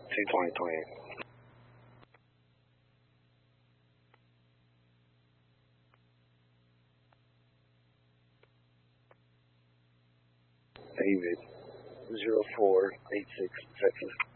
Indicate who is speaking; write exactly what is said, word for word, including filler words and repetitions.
Speaker 1: two twenty twenty. David, zero four eight six, Texas.